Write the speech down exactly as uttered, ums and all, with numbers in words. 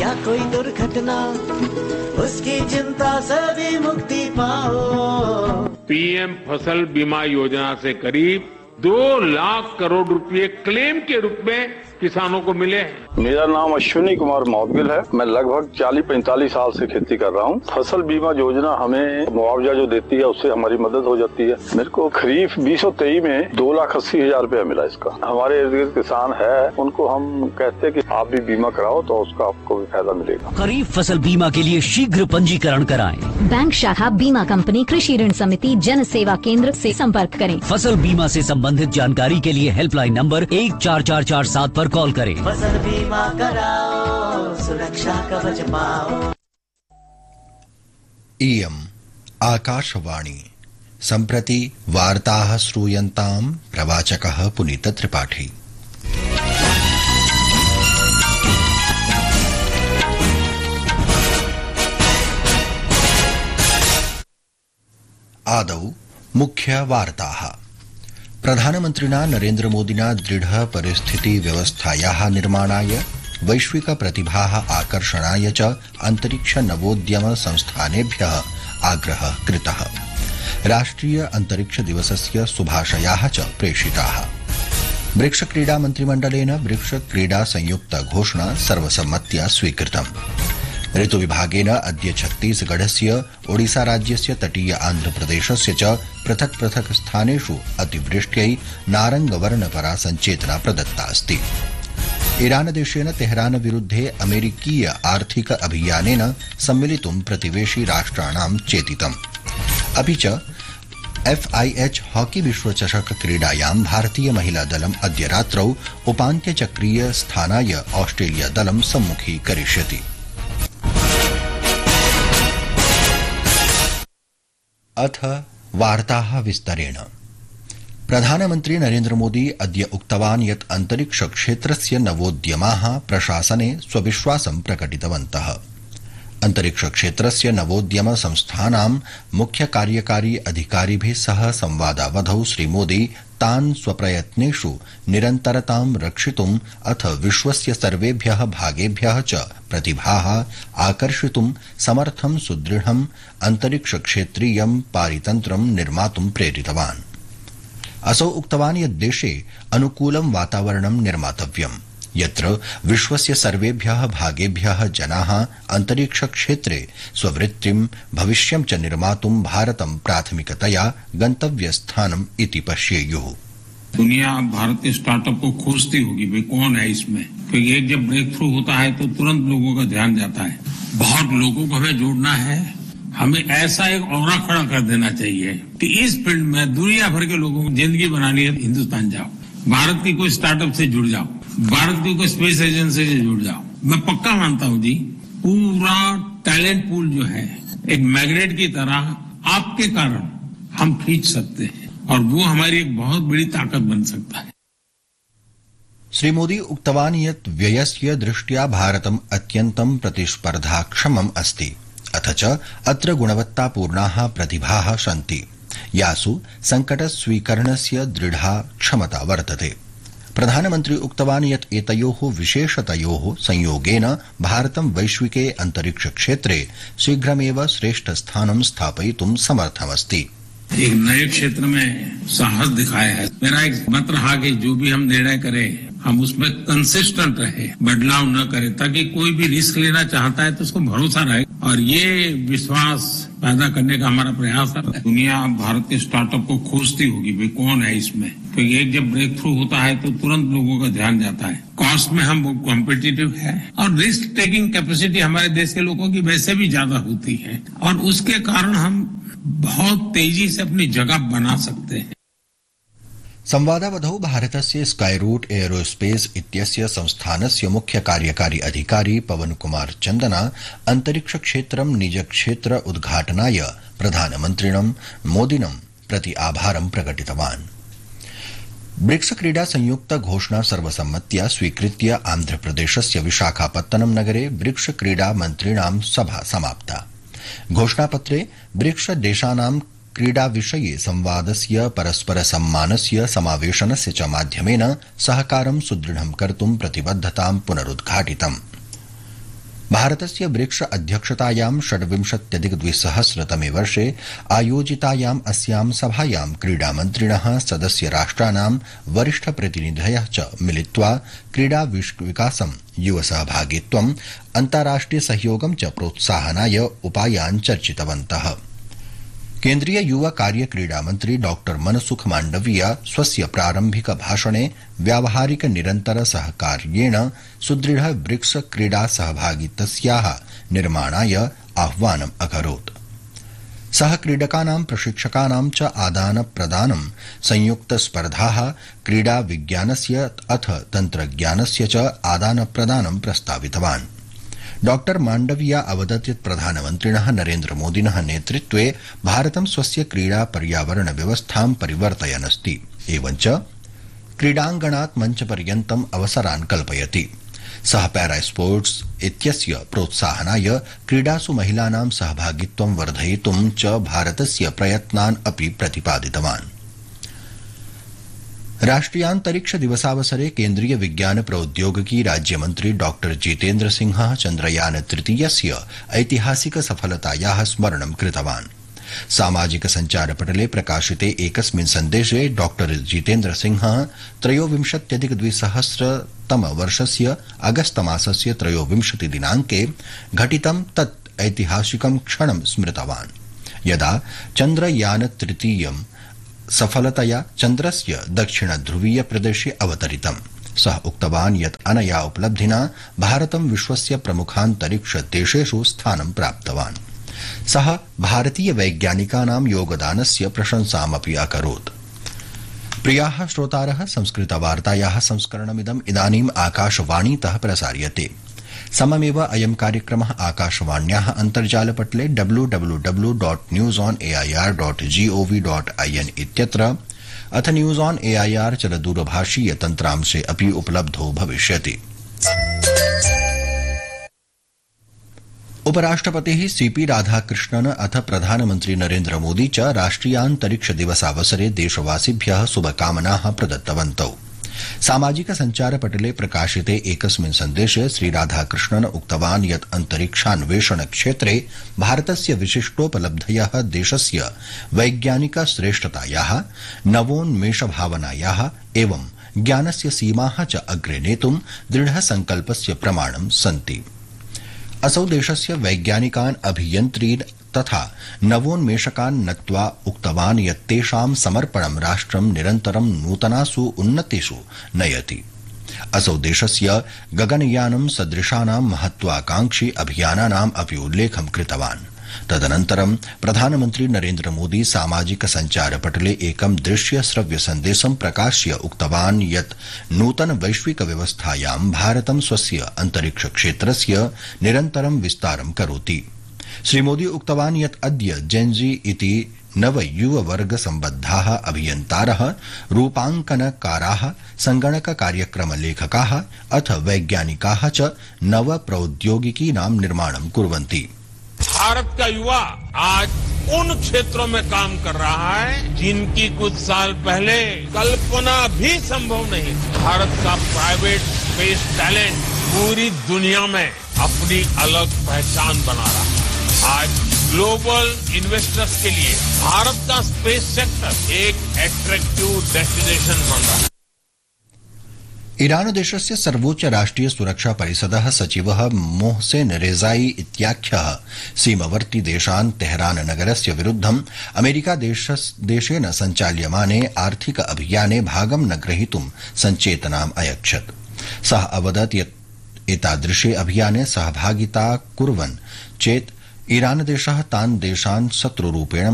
या कोई दुर्घटना, उसकी चिंता से भी मुक्ति पाओ। पीएम फसल बीमा योजना से करीब दो लाख करोड़ रुपए क्लेम के रूप में किसानों को मिले हैं। मेरा नाम अश्विनी कुमार मौदगिल है। मैं लगभग चालीस पैंतालीस साल से खेती कर रहा हूँ। फसल बीमा योजना हमें मुआवजा जो देती है उससे हमारी मदद हो जाती है। मेरे को खरीफ बीस सौ तेईस में दो लाख अस्सी हजार रूपया मिला इसका। हमारे इर्द गिर्द किसान है, उनको हम कहते हैं कि आप भी बीमा कराओ तो उसका आपको भी फायदा मिलेगा। खरीफ फसल बीमा के लिए शीघ्र पंजीकरण कराएं। बैंक शाखा, बीमा कंपनी, कृषि ऋण समिति, जन सेवा केंद्र से संपर्क करें। फसल बीमा से संबंधित जानकारी के लिए हेल्पलाइन नंबर एक चार चार चार सात पर कॉल करें। फसल बीमा कराओ, सुरक्षा कवच पाओ। इयम् आकाशवाणी। सम्प्रति वार्ताः श्रूयन्ताम्। प्रवाचकः पुनीत त्रिपाठी। आदौ मुख्य वार्ताः। प्रधानमन्त्रिणा नरेन्द्र मोदिना दृढ परिस्थिति व्यवस्थायाः निर्माणाय, वैश्विक प्रतिभाः आकर्षणाय च अन्तरिक्ष नवोद्यम संस्थानेभ्यः आग्रहः कृतः। राष्ट्रिय अन्तरिक्ष दिवसस्य शुभाशयाः च प्रेषिताः। ब्रिक्स क्रीडा मन्त्रिमण्डलेन ब्रिक्स क्रीडा संयुक्त घोषणा सर्वसम्मत्या स्वीकृतम्। ऋतुविभागेन अद्य छत्तीसगढ़स्य ओडिसा राज्यस्य तटीय आन्ध्रप्रदेशस्य च पृथक् पृथक् स्थानेषु अतिवृष्ट्यै नारंगवर्णपरा संचेतना प्रदत्ता अस्ति। ईरान देशेन तेहरान विरुद्धे अमेरिकीय आर्थिक अभियानेन सम्मिलितुं प्रतिवेशि राष्ट्राणां चेतितम्। अपि च एफआईएच हॉकी विश्वचषक क्रीडायां भारतीय महिला दलम् अद्य रात्रौ उपान्त्यचक्रीय स्थानाय ऑस्ट्रेलिया दलं सम्मुखीकरिष्यति। अथ वार्ताः विस्तरेण। प्रधानमन्त्री नरेन्द्र मोदी अद्य उक्तवान् यत् अन्तरिक्ष क्षेत्रस्य नवोद्यमाः प्रशासने स्वविश्वासं प्रकटितवन्तः। अन्तरिक्ष क्षेत्रस्य नवोद्यम संस्थानां मुख्य कार्यकारी अधिकारिभिः सह संवादावधौ श्रीमोदी तान् स्वप्रयत्नेषु निरन्तरतां रक्षितुम् अथ विश्वस्य सर्वेभ्यः भागेभ्यः च प्रतिभाः आकर्षितुं समर्थं सुदृढम् अन्तरिक्ष क्षेत्रीयं पारितन्त्रं निर्मातुं प्रेरितवान्। असौ उक्तवान् यत् देशे अनुकूलं वातावरणं निर्मातव्यम्, यत्र विश्वस्य सर्वेभ्यः भागेभ्यः जनाः अन्तरिक्ष क्षेत्रे स्ववृत्तिं भविष्यं च निर्मातुं भारतं प्राथमिकतया गन्तव्यस्थानम् इति पश्येयुः। दुनिया भारत के स्टार्टअप को खोजती होगी, भाई कौन है इसमें, क्योंकि एक जब ब्रेक थ्रू होता है तो तुरंत लोगों का ध्यान जाता है। बहुत लोगों को हमें जोड़ना है। हमें ऐसा एक ऑरा खड़ा कर देना चाहिए कि इस फील्ड में दुनिया भर के लोगों को जिंदगी बनानी है, हिंदुस्तान जाओ, भारत की कोई स्टार्टअप से जुड़ जाओ, भारत की कोई स्पेस एजेंसी से जुड़ जाओ। मैं पक्का मानता हूं जी, पूरा टैलेंट पूल जो है एक मैग्नेट की तरह आपके कारण हम खींच सकते हैं और वो हमारी एक बहुत बड़ी ताकत बन सकता है। श्री मोदी उक्तवान् यत् व्ययस्य दृष्ट्या भारतम् अत्यन्तं प्रतिस्पर्धाक्षमम् अस्ति, अथ च अत्र गुणवत्तापूर्णाः प्रतिभाः सन्ति, यासु संकटस्वीकरणस्य दृढा क्षमता वर्तते। प्रधानमन्त्री उक्तवान् यत् एतयोः विशेषतयोः संयोगेन भारतं वैश्विके अन्तरिक्ष क्षेत्रे शीघ्रमेव श्रेष्ठस्थानं स्थापयितुं समर्थमस्ति। एक नए क्षेत्र में साहस दिखाया है। मेरा एक मत रहा कि जो भी हम निर्णय करें हम उसमें कंसिस्टेंट रहे, बदलाव न करें, ताकि कोई भी रिस्क लेना चाहता है तो उसको भरोसा रहे, और ये विश्वास पैदा करने का हमारा प्रयास है। दुनिया भारत के स्टार्टअप को खोजती होगी, भाई कौन है इसमें, क्योंकि एक जब ब्रेक थ्रू होता है तो तुरंत लोगों का ध्यान जाता है। कॉस्ट में हम कॉम्पिटिटिव है और रिस्क टेकिंग कैपेसिटी हमारे देश के लोगों की वैसे भी ज्यादा होती है, और उसके कारण हम बहुत तेजी से अपनी जगह बना सकते हैं। संवादावधौ भारतस्य स्काईरूट एयरोस्पेस इत्यस्य संस्थानस्य मुख्य कार्यकारी अधिकारी पवन कुमार चन्दना अन्तरिक्ष क्षेत्रं निज क्षेत्र उद्घाटनाय प्रधानमन्त्रिणं मोदिनं प्रति आभारं प्रकटितवान्। ब्रिक्स क्रीडा संयुक्त घोषणा सर्वसम्मत्या स्वीकृत्य आन्ध्रप्रदेशस्य विशाखापत्तनम नगरे ब्रिक्स क्रीडा मन्त्रिणां सभा समाप्ता। घोषणापत्रे ब्रिक्स देशानां क्रीडा विषये संवादस्य परस्पर सम्मानस्य समावेशनस्य च माध्यमेन सहकारं सुदृढं कर्तुं प्रतिबद्धतां पुनरुद्घाटितम्। भारतस्य ब्रिक्स अध्यक्षतायां षड्विंशत्यधिक द्विसहस्रतमे वर्षे आयोजितायाम् अस्यां सभायां क्रीडामन्त्रिणः सदस्य राष्ट्राणां वरिष्ठ प्रतिनिधयः च मिलित्वा क्रीडा विकासं युवसहभागित्वं अन्ताराष्ट्रिय सहयोगं च प्रोत्साहनाय उपायान् चर्चितवन्तः। केन्द्रीय युवा कार्य क्रीडा मन्त्री डॉक्टर मनसुख माण्डविया स्वस्य प्रारम्भिक भाषणे व्यावहारिक निरन्तर सहकार्येण सुदृढ ब्रिक्स क्रीडा सहभागितस्याः निर्माणाय आह्वानम् अकरोत्। सह क्रीडकानां प्रशिक्षकानां च आदान प्रदानं संयुक्त स्पर्धाः क्रीडा विज्ञानस्य अथ तन्त्रज्ञानस्य च आदान प्रदानं प्रस्तावितवान्। डॉक्टर माण्डविया अवदत् यत् प्रधानमन्त्रिणः नरेन्द्र मोदिनः नेतृत्वे भारतं स्वस्य क्रीडा पर्यावरण व्यवस्थां परिवर्तयन् अस्ति, एवञ्च क्रीडाङ्गणात् मञ्चपर्यन्तम् अवसरान् कल्पयति। सः पैरा स्पोर्ट्स इत्यस्य प्रोत्साहनाय क्रीडासु महिलानां सहभागित्वं वर्धयितुं च भारतस्य प्रयत्नान् अपि प्रतिपादितवान्। राष्ट्रियान्तरिक्ष दिवसावसरे केन्द्रीय विज्ञान प्रौद्योगिकी राज्यमन्त्री डॉक्टर जितेन्द्र सिंहः चन्द्रयान तृतीयस्य ऐतिहासिक सफलतायाः स्मरणं कृतवान्। सामाजिक सञ्चारपटले प्रकाशिते एकस्मिन् सन्देशे डॉक्टर जितेन्द्र सिंहः त्रयोविंशत्यधिक द्विसहस्रतम वर्षस्य अगस्त मासस्य त्रयोविंशति दिनाङ्के घटितं तत् ऐतिहासिकं क्षणं स्मृतवान्, यदा चन्द्रयान तृतीयं सफलतया चन्द्रस्य दक्षिण ध्रुवीय प्रदेशे अवतरितम्। सः उक्तवान् यत् अनया उपलब्धिना भारतं विश्वस्य प्रमुखान्तरिक्ष देशेषु स्थानं प्राप्तवान्। सः भारतीय वैज्ञानिकानां योगदानस्य प्रशंसामपि अकरोत्। प्रियाः श्रोतारः, संस्कृतवार्तायाः संस्करणमिदम् इदानीम् आकाशवाणीतः प्रसार्यते। सममेव अयं कार्यक्रमः आकाशवाण्याः अन्तर्जालपटले W W W dot news on AIR dot gov dot IN इत्यत्र अथ न्यूज ऑन एआईआर चलदूरभाषीय तन्त्रांशे अपि उपलब्धो भविष्यति। उपराष्ट्रपतिः सीपी राधाकृष्णन् अथ प्रधानमन्त्री नरेन्द्र मोदी च राष्ट्रियान्तरिक्ष दिवसावसरे देशवासिभ्यः शुभकामनाः प्रदत्तवन्तौ। सामाजिक सञ्चारपटले प्रकाशिते एकस्मिन् सन्देशे श्रीराधाकृष्णन् उक्तवान् यत् अन्तरिक्षान्वेषण क्षेत्रे भारतस्य विशिष्टोपलब्धयः देशस्य वैज्ञानिक श्रेष्ठतायाः, नवोन्मेषभावनायाः एवं ज्ञानस्य सीमाः च अग्रे नेतुं दृढसंकल्पस्य प्रमाणं सन्ति। असौ देशस्य वैज्ञानिकान्, अभियन्त्रीन् तथा नवोन्मेषकान् नत्वा उक्तवान् यत् तेषां समर्पणं राष्ट्रं निरन्तरं नूतनासु उन्नतिषु नयति। असौ देशस्य गगनयानं सदृशानां महत्वाकांक्षी अभियानानाम् अपि उल्लेखं कृतवान्। तदनन्तरं प्रधानमन्त्री नरेन्द्र मोदी सामाजिक सञ्चारपटले एकं दृश्य श्रव्य सन्देशं प्रकाश्य उक्तवान् यत् नूतन वैश्विक व्यवस्थायां भारतं स्वस्य अन्तरिक्ष क्षेत्रस्य निरन्तरं विस्तारं करोति। श्रीमोदी उक्तवान् यत् अद्य जेन्जी इति नव युववर्ग सम्बद्धाः अभियन्तारः, रूपाङ्कनकाराः, संगणक कार्यक्रम लेखकाः अथ वैज्ञानिकाः च नव प्रौद्योगिकीनां निर्माणं कुर्वन्ति। भारत का युवा आज उन क्षेत्रों में काम कर रहा है जिनकी कुछ साल पहले कल्पना भी संभव नहीं। भारत का प्राइवेट स्पेस टैलेंट पूरी दुनिया में अपनी अलग पहचान बना रहा है। आज ग्लोबल इन्वेस्टर्स के लिए भारत का स्पेस सेक्टर एक अट्रैक्टिव डेस्टिनेशन बन रहा है। ईरान देशस्य सर्वोच्च राष्ट्रिय सुरक्षा परिषदः सचिवः मोहसेन रेजाई इत्याख्यः सीमवर्ती देशान् तेहरान नगरस्य विरुद्धम् अमेरिका देशेन सञ्चाल्यमाने आर्थिक अभियाने भागं न ग्रहीतुं सञ्चेतनाम् अयच्छत्। सः अवदत् यत् एतादृशे अभियाने सहभागिता कुर्वन् चेत् ईरान देशः तान् देशान् शत्रुरूपेण